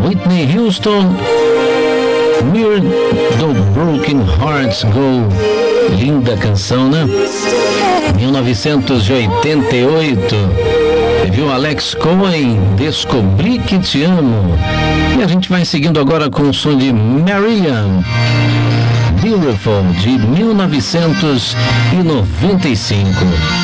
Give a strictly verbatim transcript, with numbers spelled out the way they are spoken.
Whitney Houston, Where Do Broken Hearts Go? Linda canção, né? mil novecentos e oitenta e oito, viu Alex Cohen, Descobri Que Te Amo. E a gente vai seguindo agora com o som de Marillion, Beautiful, de mil novecentos e noventa e cinco.